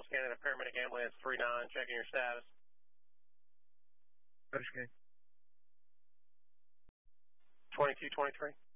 Miles Canada, paramedic ambulance 39, checking your status. Okay. 2223.